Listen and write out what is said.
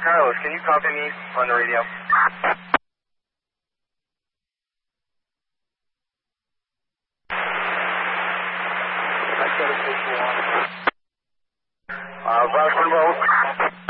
Carlos, can you copy me on the radio? Last one, vote.